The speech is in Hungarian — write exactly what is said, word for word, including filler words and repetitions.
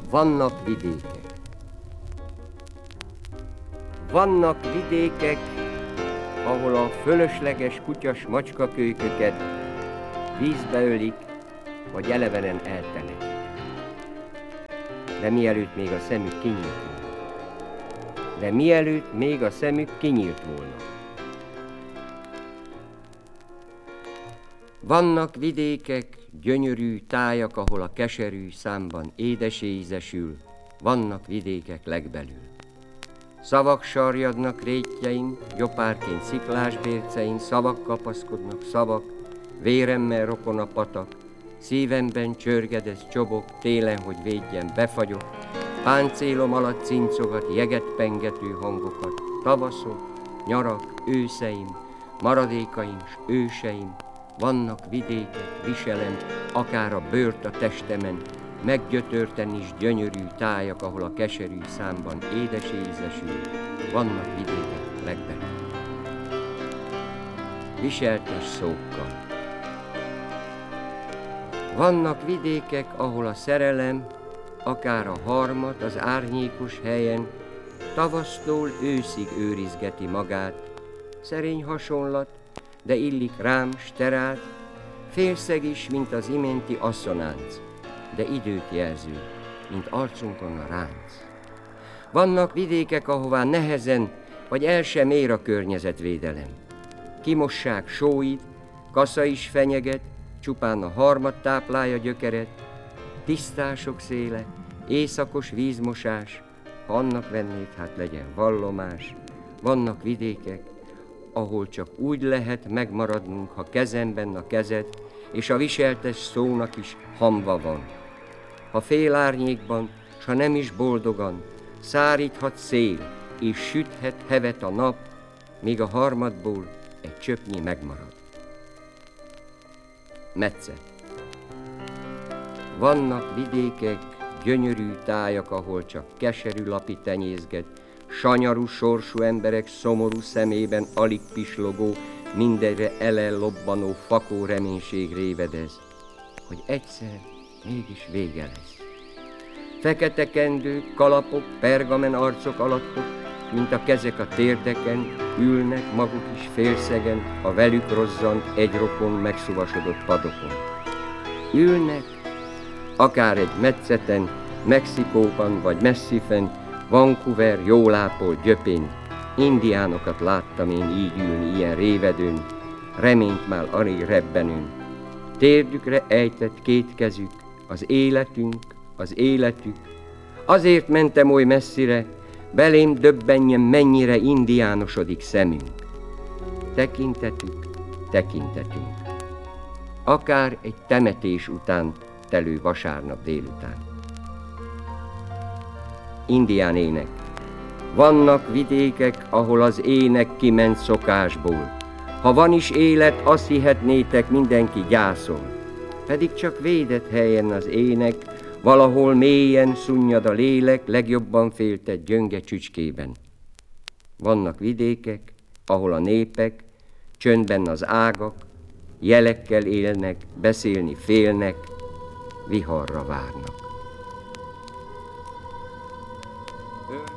Vannak vidékek. Vannak vidékek, ahol a fölösleges kutyas macskakölyköket vízbe ölik, vagy elevenen eltemetik. De mielőtt még a szemük kinyílt volna. De mielőtt még a szemük kinyílt volna. Vannak vidékek, gyönyörű tájak, ahol a keserű számban édes ízesül, vannak vidékek legbelül. Szavak sarjadnak rétjein, jobbárként sziklásbércein, szavak kapaszkodnak, szavak, véremmel rokon a patak, szívemben csörgedez csobok, télen, hogy védjen, befagyok, páncélom alatt cincogat, jeget pengető hangokat, tavaszok, nyarak, őszeim, maradékaim s őseim, vannak vidékek, viselem, akár a bőrt a testemen, meggyötörten is gyönyörű tájak, ahol a keserű számban édes ízesül, vannak vidékek legbelül. Viseltes szókkal. Vannak vidékek, ahol a szerelem, akár a harmat az árnyékos helyen, tavasztól őszig őrizgeti magát, szerény hasonlat, de illik rám sterát, félszeg is, mint az iménti asszonánc, de időt jelző, mint arcunkon a ránc. Vannak vidékek, ahová nehezen, vagy el sem ér a környezetvédelem. Kimossák sóid, kasza is fenyeget, csupán a harmad táplálja gyökeret, tisztások széle, éjszakos vízmosás, ha annak vennék, hát legyen vallomás. Vannak vidékek, ahol csak úgy lehet megmaradnunk, ha kezemben a kezed, és a viseltes szónak is hamva van. Ha fél árnyékban, s ha nem is boldogan, száríthat szél, és süthet hevet a nap, míg a harmadból egy csöpnyi megmarad. Metszet. Vannak vidékek, gyönyörű tájak, ahol csak keserű lapi tenyészget, sanyarú sorsú emberek szomorú szemében alig pislogó, mindenre elellobbanó fakó reménység révedez, hogy egyszer mégis vége lesz. Fekete kendők, kalapok, pergamen arcok alattok, mint a kezek a térdeken, ülnek maguk is félszegen, a velük rozzant egy rokon megszuvasodott padokon. Ülnek, akár egy metszeten, Mexikóban vagy messzifen, Vancouver jól ápolt gyöpén, indiánokat láttam én így ülni ilyen révedőn, reményt már alig rebbenőn. Térdükre ejtett két kezük, az életünk, az életük. Azért mentem oly messzire, belém döbbenjen, mennyire indiánosodik szemünk. Tekintetük, tekintetünk. Akár egy temetés után telő vasárnap délután. Indián ének. Vannak vidékek, ahol az ének kiment szokásból. Ha van is élet, azt hihetnétek, mindenki gyászol. Pedig csak védett helyen az ének, valahol mélyen szunnyad a lélek, legjobban féltett gyönge csücskében. Vannak vidékek, ahol a népek, csöndben az ágak, jelekkel élnek, beszélni félnek, viharra várnak.